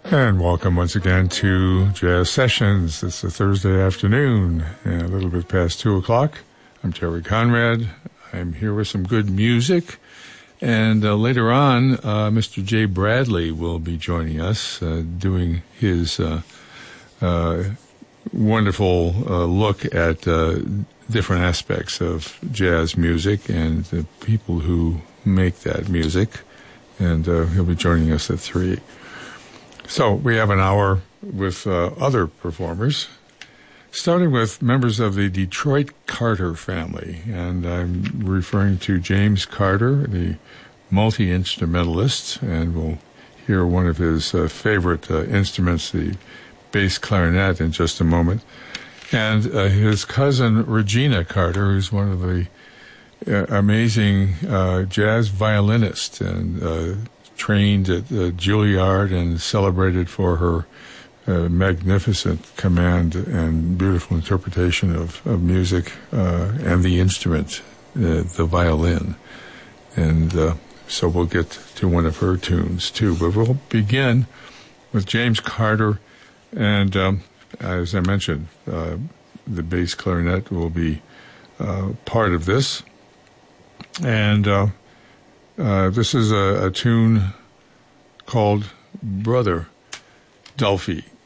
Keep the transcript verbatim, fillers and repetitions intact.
And welcome once again to Jazz Sessions. It's a Thursday afternoon, and a little bit past two o'clock. I'm Terry Conrad. I'm here with some good music. And uh, later on, uh, Mister Jay Bradley will be joining us, uh, doing his uh, uh, wonderful uh, look at uh, different aspects of jazz music and the people who make that music. And uh, he'll be joining us at three. So we have an hour with uh, other performers, starting with members of the Detroit Carter family. And I'm referring to James Carter, the multi-instrumentalist, and we'll hear one of his uh, favorite uh, instruments, the bass clarinet, in just a moment. And uh, his cousin, Regina Carter, who's one of the uh, amazing uh, jazz violinists and uh trained at uh, Juilliard and celebrated for her uh, magnificent command and beautiful interpretation of, of music uh, and the instrument, uh, the violin. And uh, so we'll get to one of her tunes, too. But we'll begin with James Carter. And um, as I mentioned, uh, the bass clarinet will be uh, part of this. And uh, Uh, this is a, a tune called Brother Dolphy.